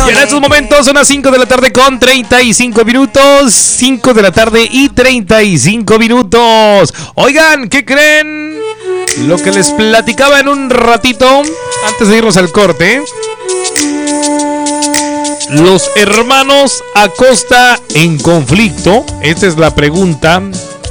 Y en estos momentos son las 5 de la tarde con 35 minutos. 5 de la tarde y 35 minutos. Oigan, ¿qué creen? Lo que les platicaba en un ratito, antes de irnos al corte. Los hermanos Acosta en conflicto. Esta es la pregunta.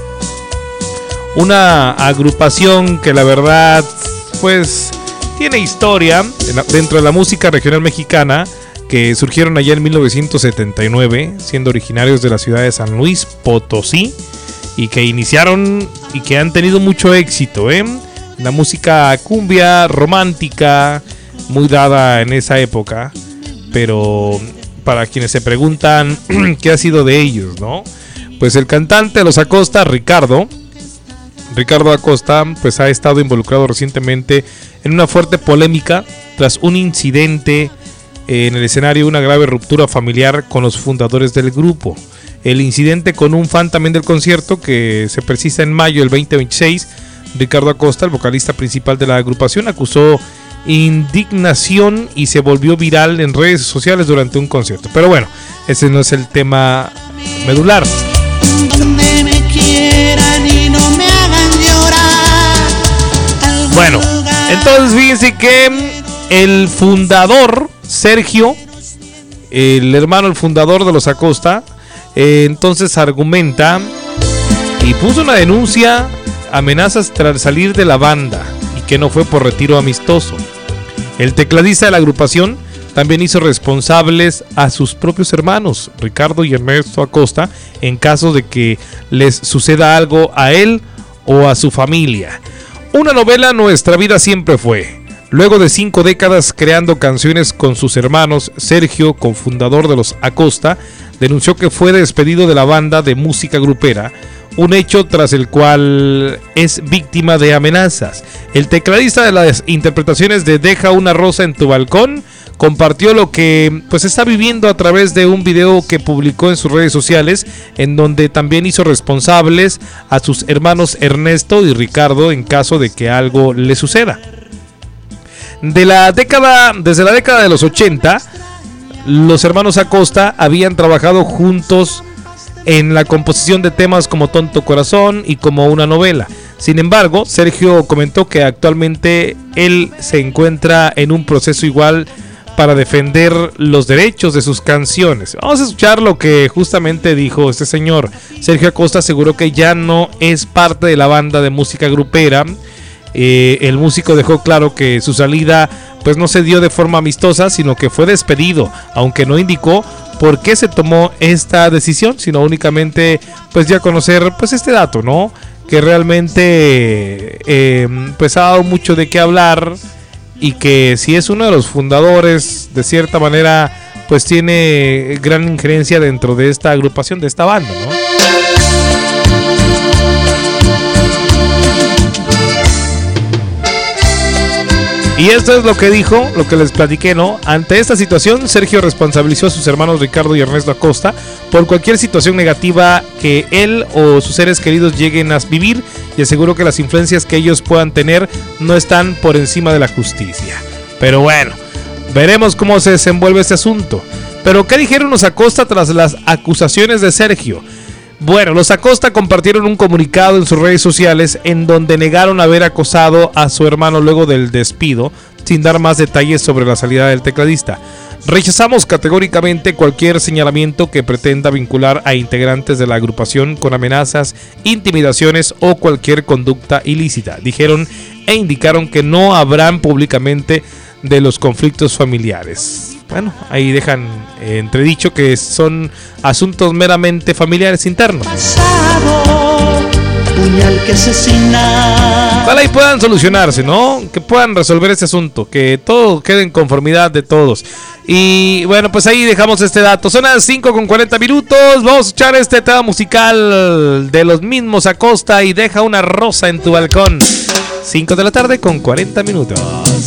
Una agrupación que la verdad, pues, tiene historia dentro de la música regional mexicana, que surgieron allá en 1979, siendo originarios de la ciudad de San Luis Potosí, y que iniciaron y que han tenido mucho éxito, la música cumbia romántica, muy dada en esa época. Pero para quienes se preguntan qué ha sido de ellos, ¿no? Pues el cantante de los Acosta, Ricardo Acosta, pues ha estado involucrado recientemente en una fuerte polémica tras un incidente en el escenario, una grave ruptura familiar con los fundadores del grupo. El incidente con un fan también del concierto que se precisa en mayo del 2026. Ricardo Acosta, el vocalista principal de la agrupación, acusó indignación y se volvió viral en redes sociales durante un concierto. Pero bueno, ese no es el tema medular. Donde me quieran y no me hagan llorar. Bueno, entonces fíjense que el fundador, Sergio, el fundador de los Acosta, entonces argumenta y puso una denuncia, amenazas tras salir de la banda, y que no fue por retiro amistoso. El tecladista de la agrupación también hizo responsables a sus propios hermanos, Ricardo y Ernesto Acosta, en caso de que les suceda algo a él o a su familia. Una novela Nuestra Vida Siempre Fue. Luego de 5 décadas creando canciones con sus hermanos, Sergio, cofundador de los Acosta, denunció que fue despedido de la banda de música grupera, un hecho tras el cual es víctima de amenazas. El tecladista de las interpretaciones de Deja una rosa en tu balcón compartió lo que pues está viviendo a través de un video que publicó en sus redes sociales, en donde también hizo responsables a sus hermanos Ernesto y Ricardo en caso de que algo le suceda. Desde la década de los 80, los hermanos Acosta habían trabajado juntos en la composición de temas como Tonto Corazón y como Una Novela. Sin embargo, Sergio comentó que actualmente él se encuentra en un proceso igual para defender los derechos de sus canciones. Vamos a escuchar lo que justamente dijo este señor. Sergio Acosta aseguró que ya no es parte de la banda de música grupera. El músico dejó claro que su salida pues no se dio de forma amistosa, sino que fue despedido, aunque no indicó por qué se tomó esta decisión, sino únicamente pues ya conocer pues este dato, ¿no? Que realmente pues ha dado mucho de qué hablar, y que si es uno de los fundadores, de cierta manera pues tiene gran injerencia dentro de esta agrupación, de esta banda, ¿no? Y esto es lo que dijo, lo que les platiqué, ¿no? Ante esta situación, Sergio responsabilizó a sus hermanos Ricardo y Ernesto Acosta por cualquier situación negativa que él o sus seres queridos lleguen a vivir, y aseguró que las influencias que ellos puedan tener no están por encima de la justicia. Pero bueno, veremos cómo se desenvuelve este asunto. Pero ¿qué dijeron los Acosta tras las acusaciones de Sergio? Bueno, los Acosta compartieron un comunicado en sus redes sociales en donde negaron haber acosado a su hermano luego del despido, sin dar más detalles sobre la salida del tecladista. Rechazamos categóricamente cualquier señalamiento que pretenda vincular a integrantes de la agrupación con amenazas, intimidaciones o cualquier conducta ilícita, dijeron, e indicaron que no hablan públicamente de los conflictos familiares. Bueno, ahí dejan entredicho que son asuntos meramente familiares internos. Ojalá y puedan solucionarse, ¿no? Que puedan resolver este asunto, que todo quede en conformidad de todos. Y bueno, pues ahí dejamos este dato. Son las 5:40 minutos. Vamos a escuchar este tema musical de los mismos Acosta y Deja una rosa en tu balcón. 5 de la tarde con 40 minutos.